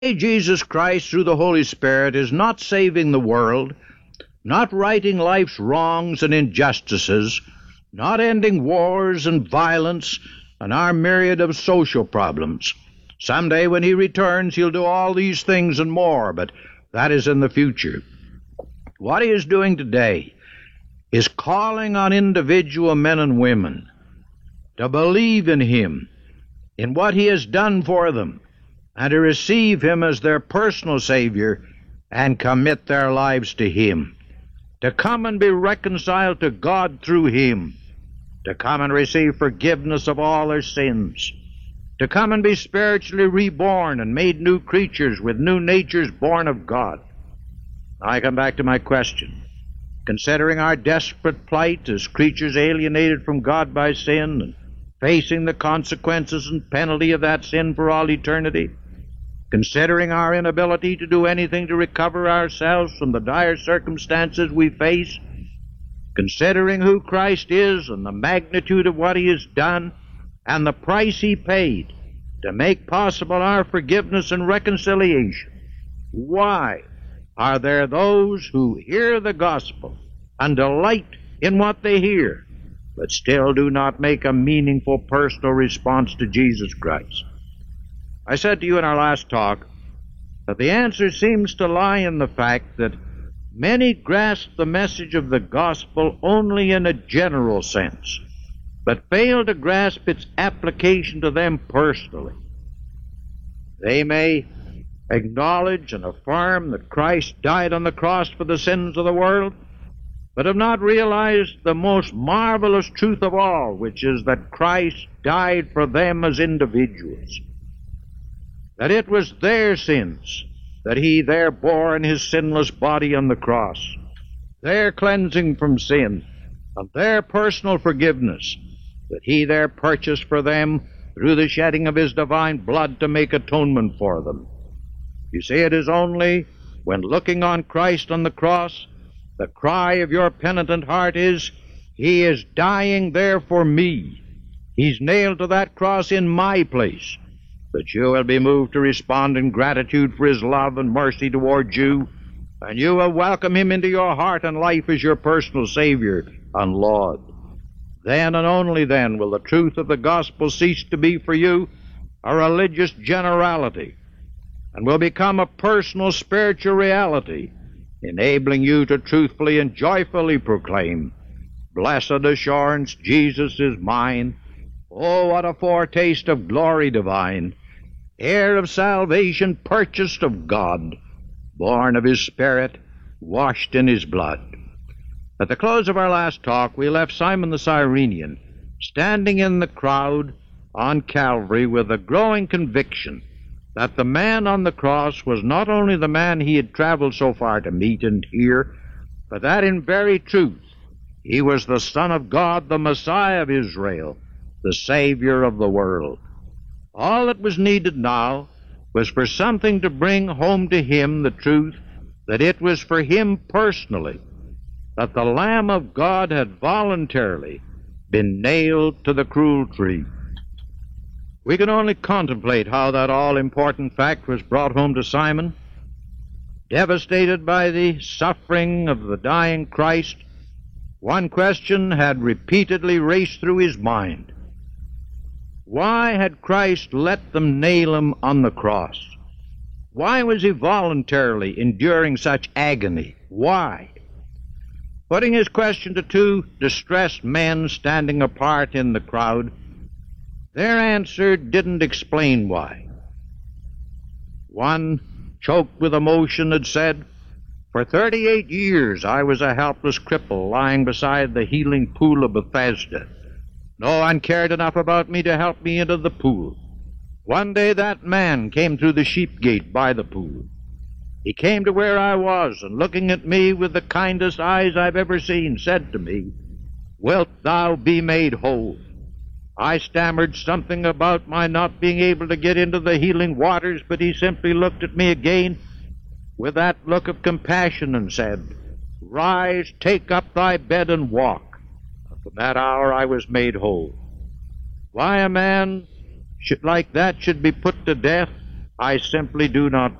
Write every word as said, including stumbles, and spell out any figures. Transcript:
Jesus Christ, through the Holy Spirit, is not saving the world, not righting life's wrongs and injustices, not ending wars and violence and our myriad of social problems. Someday when he returns, he'll do all these things and more, but that is in the future. What he is doing today is calling on individual men and women to believe in him, in what he has done for them, and to receive him as their personal Savior and commit their lives to him, to come and be reconciled to God through him, to come and receive forgiveness of all their sins, to come and be spiritually reborn and made new creatures with new natures born of God. I come back to my question. Considering our desperate plight as creatures alienated from God by sin and facing the consequences and penalty of that sin for all eternity, considering our inability to do anything to recover ourselves from the dire circumstances we face, considering who Christ is and the magnitude of what he has done and the price he paid to make possible our forgiveness and reconciliation, why are there those who hear the gospel and delight in what they hear, but still do not make a meaningful personal response to Jesus Christ? I said to you in our last talk that the answer seems to lie in the fact that many grasp the message of the gospel only in a general sense, but fail to grasp its application to them personally. They may acknowledge and affirm that Christ died on the cross for the sins of the world, but have not realized the most marvelous truth of all, which is that Christ died for them as individuals, that it was their sins that he there bore in his sinless body on the cross, their cleansing from sin, and their personal forgiveness that he there purchased for them through the shedding of his divine blood to make atonement for them. You see, it is only when looking on Christ on the cross, the cry of your penitent heart is, he is dying there for me. He's nailed to that cross in my place, that you will be moved to respond in gratitude for his love and mercy toward you, and you will welcome him into your heart and life as your personal Savior and Lord. Then and only then will the truth of the gospel cease to be for you a religious generality and will become a personal spiritual reality, enabling you to truthfully and joyfully proclaim, "Blessed assurance, Jesus is mine. Oh, what a foretaste of glory divine, heir of salvation, purchased of God, born of his Spirit, washed in his blood." At the close of our last talk, we left Simon the Cyrenian standing in the crowd on Calvary with a growing conviction that the man on the cross was not only the man he had traveled so far to meet and hear, but that in very truth he was the Son of God, the Messiah of Israel, the Savior of the world. All that was needed now was for something to bring home to him the truth that it was for him personally that the Lamb of God had voluntarily been nailed to the cruel tree. We can only contemplate how that all-important fact was brought home to Simon. Devastated by the suffering of the dying Christ, one question had repeatedly raced through his mind. Why had Christ let them nail him on the cross? Why was he voluntarily enduring such agony? Why? Putting his question to two distressed men standing apart in the crowd, their answer didn't explain why. One, choked with emotion, had said, "For thirty-eight years I was a helpless cripple lying beside the healing pool of Bethesda. No one cared enough about me to help me into the pool. One day that man came through the sheep gate by the pool. He came to where I was, and looking at me with the kindest eyes I've ever seen, said to me, 'Wilt thou be made whole?' I stammered something about my not being able to get into the healing waters, but he simply looked at me again with that look of compassion and said, 'Rise, take up thy bed and walk.' From that hour I was made whole. Why a man should, like that should be put to death, I simply do not